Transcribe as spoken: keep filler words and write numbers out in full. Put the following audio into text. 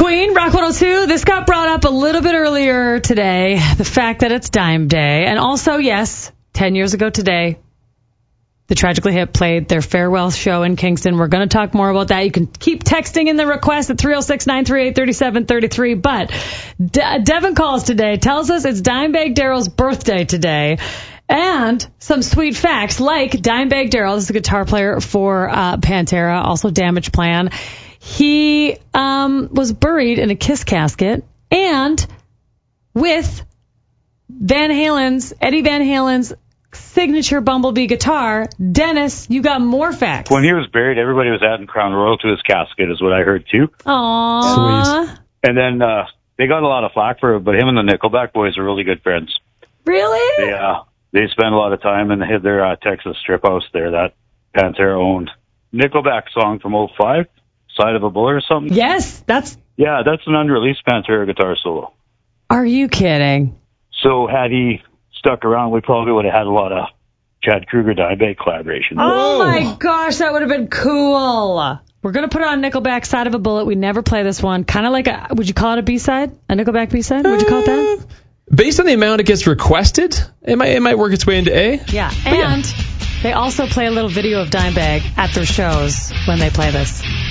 Queen, Rock one oh two. This got brought up a little bit earlier today, the fact that it's Dime Day. And also, yes, ten years ago today, the Tragically Hip played their farewell show in Kingston. We're going to talk more about that. You can keep texting in the request at three oh six, nine three eight, three seven three three. But De- Devin calls today, tells us it's Dimebag Darrell's birthday today. And some sweet facts, like Dimebag Darrell, this is a guitar player for uh, Pantera, also Damage Plan. He um, was buried in a Kiss casket, and with Van Halen's, Eddie Van Halen's signature Bumblebee guitar. Dennis, you got more facts. When he was buried, everybody was adding Crown Royal to his casket, is what I heard too. Aww. Sweet. And then uh, they got a lot of flack for it, but him and the Nickelback boys are really good friends. Really? They, uh, they spent a lot of time in the, their uh, Texas strip house there that Pantera owned. Nickelback song from oh five, Side of a Bullet or something? Yes, that's... Yeah, that's an unreleased Pantera guitar solo. Are you kidding? So had he stuck around, we probably would have had a lot of Chad Kroeger Dimebag collaboration. Oh my gosh, that would have been cool. We're going to put it on Nickelback, Side of a Bullet. We never play this one. Kind of like a, would you call it a B-side? A Nickelback B-side? Would you call it that? Based on the amount it gets requested, it might it might work its way into A. Yeah, and yeah. They also play a little video of Dimebag at their shows when they play this.